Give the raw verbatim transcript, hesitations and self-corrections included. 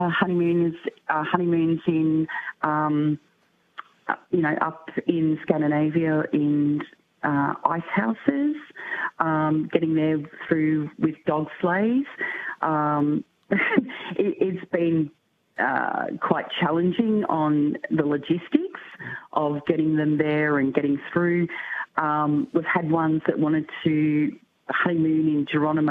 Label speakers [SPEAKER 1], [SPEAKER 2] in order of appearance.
[SPEAKER 1] honeymooners, uh, honeymoons in, um, you know, up in Scandinavia in uh, ice houses, um, getting there through with dog sleighs. Um, it, it's been uh, quite challenging on the logistics of getting them there and getting through. Um, we've had ones that wanted to honeymoon in Geronimo